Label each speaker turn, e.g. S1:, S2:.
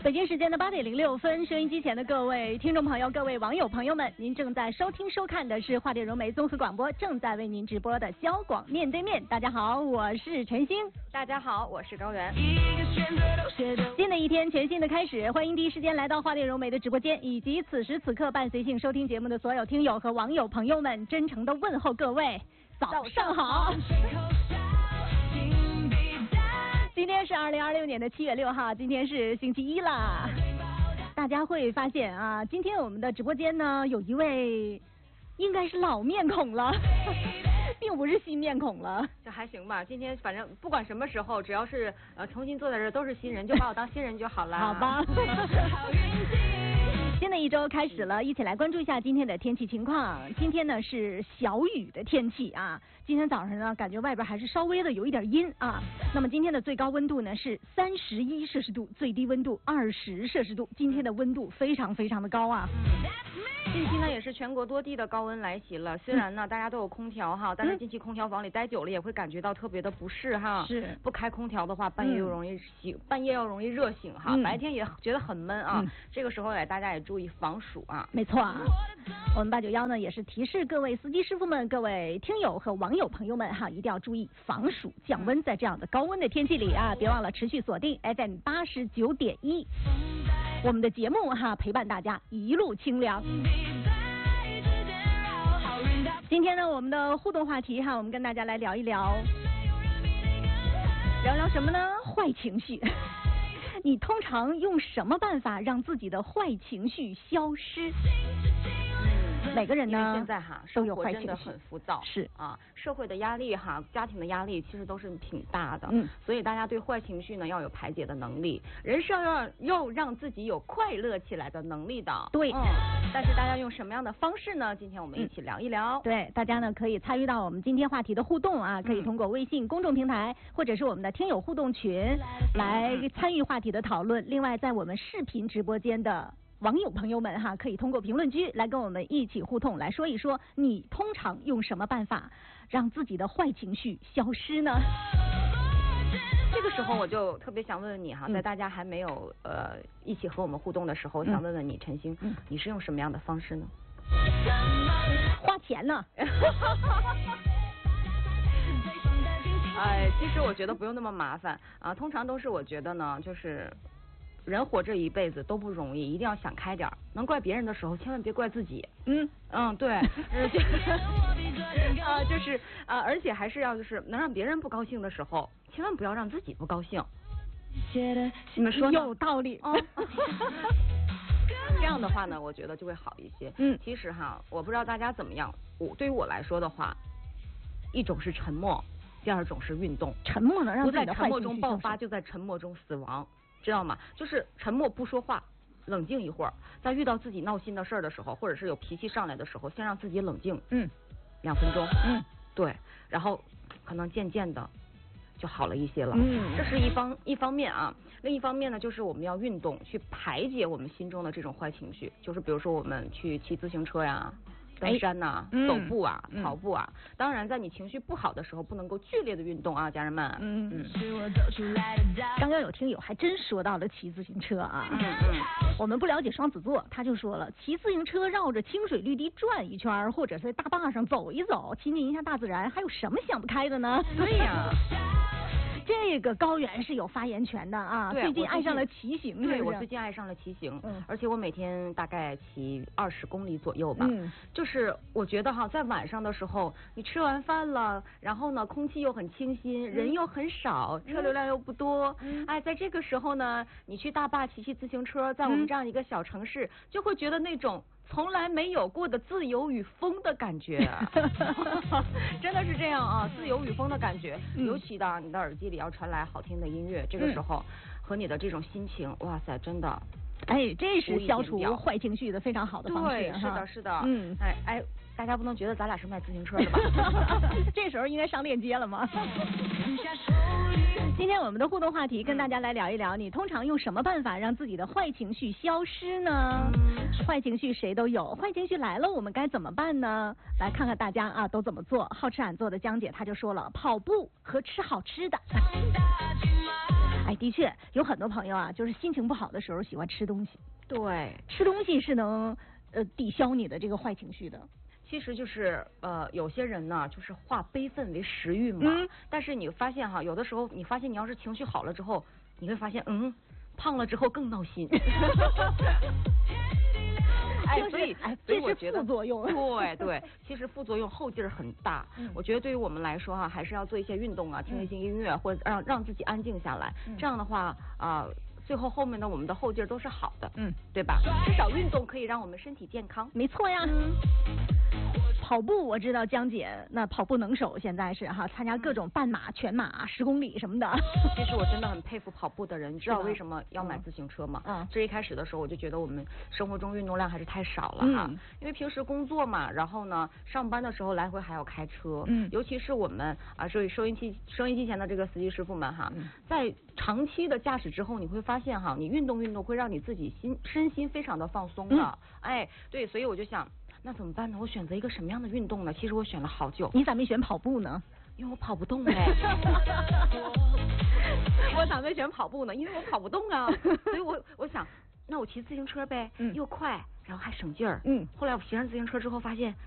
S1: 北京时间的8:06，收音机前的各位听众朋友、各位网友朋友们，您正在收听收看的是华电融媒综合广播正在为您直播的小广面对面。大家好，我是陈星。
S2: 大家好，我是高原。
S1: 新的一天，全新的开始，欢迎第一时间来到华电融媒的直播间，以及此时此刻伴随性收听节目的所有听友和网友朋友们，真诚的问候各位，早上好。今天是2026年的7月6号，今天是星期一啦。大家会发现啊，今天我们的直播间呢，有一位应该是老面孔了，并不是新面孔了。
S2: 这还行吧，今天反正不管什么时候，只要是重新坐在这儿都是新人，就把我当新人就好了。
S1: 好吧。新的一周开始了，一起来关注一下今天的天气情况。今天呢是小雨的天气啊，今天早上呢感觉外边还是稍微的有一点阴啊。那么今天的最高温度呢是31摄氏度，最低温度20摄氏度，今天的温度非常非常的高啊。
S2: 近期呢也是全国多地的高温来袭了，虽然呢大家都有空调哈，但是进去空调房里待久了也会感觉到特别的不适哈。
S1: 是，不
S2: 开空调的话，半夜又容易热醒哈，白天也觉得很闷啊。这个时候大家也注意防暑啊。
S1: 没错啊，我们891呢也是提示各位司机师傅们、各位听友和网友朋友们哈，一定要注意防暑降温，在这样的高温的天气里啊，别忘了持续锁定 FM 89.1，我们的节目哈，陪伴大家一路清凉。今天呢，我们的互动话题哈，我们跟大家来聊一聊什么呢？坏情绪。你通常用什么办法让自己的坏情绪消失？每个人呢，
S2: 现在哈
S1: 都有坏情绪，
S2: 真的很浮躁，
S1: 是
S2: 啊，社会的压力哈，家庭的压力其实都是挺大的，所以大家对坏情绪呢要有排解的能力，人是要让自己有快乐起来的能力的，
S1: 对，
S2: 但是大家用什么样的方式呢？今天我们一起聊一聊。
S1: 对，大家呢可以参与到我们今天话题的互动啊，可以通过微信公众平台或者是我们的听友互动群来参与话题的讨论。另外，在我们视频直播间的网友朋友们哈，可以通过评论区来跟我们一起互动，来说一说你通常用什么办法让自己的坏情绪消失呢？
S2: 这个时候我就特别想问问你哈，在大家还没有一起和我们互动的时候，想问问你陈星，你是用什么样的方式呢？
S1: 花钱呢？
S2: 其实我觉得不用那么麻烦啊，通常都是我觉得呢，就是人活这一辈子都不容易，一定要想开点，能怪别人的时候千万别怪自己。对，就是而且还是要就是能让别人不高兴的时候，千万不要让自己不高兴。你们说呢？
S1: 有道理。
S2: 这样的话呢，我觉得就会好一些。其实哈，我不知道大家怎么样，对于我来说的话，一种是沉默，第二种是运动。
S1: 沉默能让
S2: 不在沉默中爆发，就在沉默中死亡。知道吗？就是沉默不说话，冷静一会儿，在遇到自己闹心的事儿的时候，或者是有脾气上来的时候，先让自己冷静，2分钟，对，然后可能渐渐的就好了一些了。这是一方面啊，另一方面呢，就是我们要运动去排解我们心中的这种坏情绪，就是比如说我们去骑自行车呀。登山呐，走步啊，跑步啊。当然，在你情绪不好的时候，不能够剧烈的运动啊，家人们。
S1: 刚刚有听友还真说到了骑自行车啊。我们不了解双子座，他就说了，骑自行车绕着清水绿地转一圈，或者是在大坝上走一走，亲近一下大自然，还有什么想不开的呢？
S2: 对呀。
S1: 这个高原是有发言权的啊！最近爱上了骑行，
S2: 对，我最近爱上了骑行，而且我每天大概骑20公里左右吧。就是我觉得哈，在晚上的时候，你吃完饭了，然后呢，空气又很清新，人又很少，车流量又不多，在这个时候呢，你去大坝骑自行车，在我们这样一个小城市，就会觉得那种从来没有过的自由与风的感觉，真的是这样啊！自由与风的感觉，尤其的你的耳机里要传来好听的音乐，这个时候和你的这种心情，哇塞，真的，
S1: 这是消除坏情绪的非常好的方式。
S2: 对，是的，大家不能觉得咱俩是卖自行车的吧？
S1: 这时候应该上链接了吗？今天我们的互动话题跟大家来聊一聊，你通常用什么办法让自己的坏情绪消失呢？坏情绪谁都有，坏情绪来了我们该怎么办呢？来看看大家啊都怎么做。好吃懒做的江姐她就说了，跑步和吃好吃的。 哎，的确有很多朋友啊，就是心情不好的时候喜欢吃东西。
S2: 对，
S1: 吃东西是能抵消你的这个坏情绪的。
S2: 其实就是有些人呢，就是化悲愤为食欲嘛。但是你发现哈，有的时候你发现你要是情绪好了之后，你会发现胖了之后更闹心。所以我觉得
S1: 副作用。
S2: 对，其实副作用后劲儿很大。我觉得对于我们来说哈，还是要做一些运动啊，听一些音乐，或者让自己安静下来。这样的话最后面的我们的后劲儿都是好的，对吧？至少运动可以让我们身体健康。
S1: 没错呀。跑步我知道江姐那跑步能手，现在是哈参加各种半马、全马、10公里什么的。
S2: 其实我真的很佩服跑步的人，你知道为什么要买自行车吗？最一开始的时候我就觉得我们生活中运动量还是太少了哈，因为平时工作嘛，然后呢上班的时候来回还要开车，尤其是我们收音机前的这个司机师傅们哈，在长期的驾驶之后，你会发现哈，你运动会让你自己身心非常的放松的。对，所以我就想。那怎么办呢？我选择一个什么样的运动呢？其实我选了好久。
S1: 你咋没选跑步呢？
S2: 因为我跑不动呗。我咋没选跑步呢？因为我跑不动啊。所以我想，那我骑自行车呗，又快，然后还省劲儿。后来我骑上自行车之后发现，